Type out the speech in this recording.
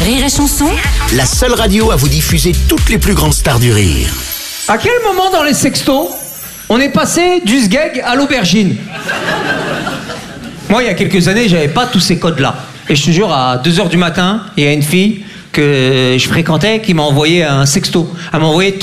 Rire et Chanson, La seule radio à vous diffuser toutes les plus grandes stars du rire. À quel moment dans les sextos, on est passé du sgeg à l'aubergine? Moi, il y a quelques années, j'avais pas tous ces codes-là. Et je te jure, à 2h du matin, il y a une fille que je fréquentais qui m'a envoyé un sexto. Elle m'a envoyé